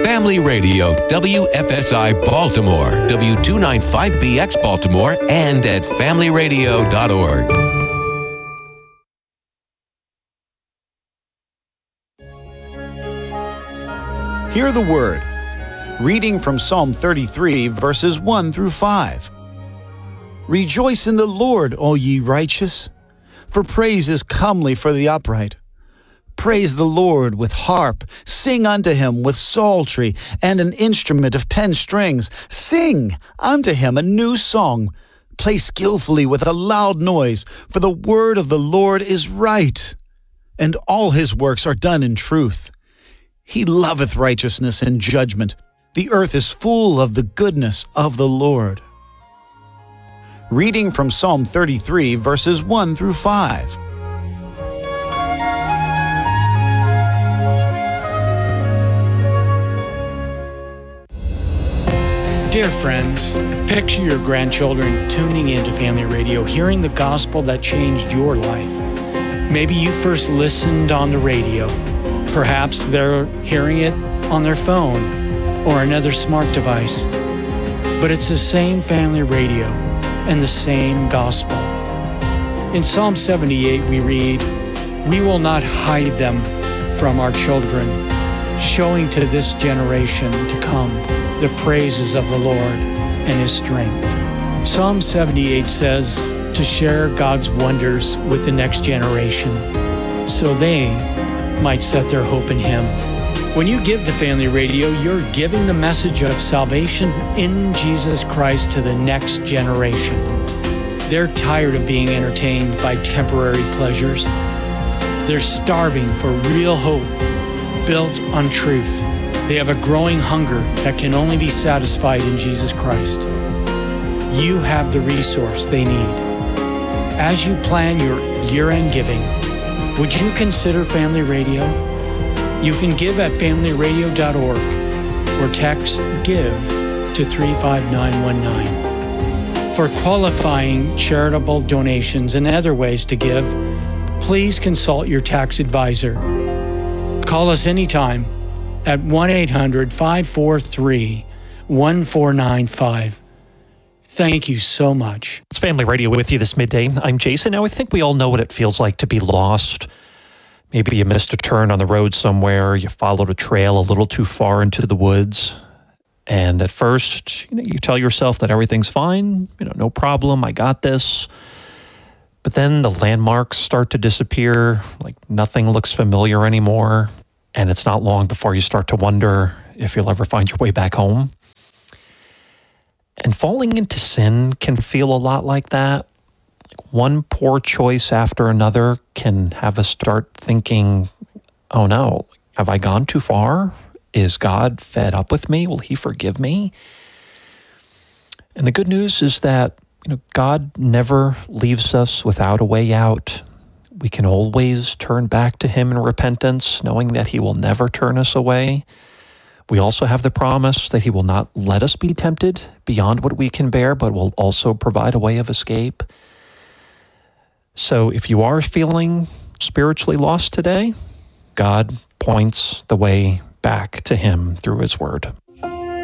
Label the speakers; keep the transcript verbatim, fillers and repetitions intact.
Speaker 1: Family Radio, W F S I Baltimore, W two ninety-five B X Baltimore, and at family radio dot org.
Speaker 2: Hear the word. Reading from Psalm thirty-three, verses one through five. Rejoice in the Lord, all ye righteous, for praise is comely for the upright. Praise the Lord with harp, sing unto him with psaltery and an instrument of ten strings. Sing unto him a new song. Play skillfully with a loud noise, for the word of the Lord is right, and all his works are done in truth. He loveth righteousness and judgment. The earth is full of the goodness of the Lord. Reading from Psalm thirty-three, verses one through five.
Speaker 3: Dear friends, picture your grandchildren tuning into Family Radio, hearing the gospel that changed your life. Maybe you first listened on the radio. Perhaps they're hearing it on their phone or another smart device. But it's the same Family Radio and the same gospel. In Psalm seventy-eight we read, "We will not hide them from our children, showing to this generation to come the praises of the Lord and his strength." Psalm seventy-eight says to share God's wonders with the next generation so they might set their hope in him. When you give to Family Radio, you're giving the message of salvation in Jesus Christ to the next generation. They're tired of being entertained by temporary pleasures. They're starving for real hope built on truth. They have a growing hunger that can only be satisfied in Jesus Christ. You have the resource they need. As you plan your year-end giving, would you consider Family Radio? You can give at family radio dot org or text GIVE to three five nine one nine. For qualifying charitable donations and other ways to give, please consult your tax advisor. Call us anytime at one eight hundred, five four three, one four nine five. Thank you so much.
Speaker 4: It's Family Radio with you this midday. I'm Jason. Now, I think we all know what it feels like to be lost. Maybe you missed a turn on the road somewhere, you followed a trail a little too far into the woods, and at first, you know, you tell yourself that everything's fine, you know, no problem, I got this. But then the landmarks start to disappear, like nothing looks familiar anymore, and it's not long before you start to wonder if you'll ever find your way back home. And falling into sin can feel a lot like that. One poor choice after another can have us start thinking, oh no, have I gone too far? Is God fed up with me? Will he forgive me? And the good news is that, you know, God never leaves us without a way out. We can always turn back to him in repentance, knowing that he will never turn us away. We also have the promise that he will not let us be tempted beyond what we can bear, but will also provide a way of escape. So if you are feeling spiritually lost today, God points the way back to him through his word.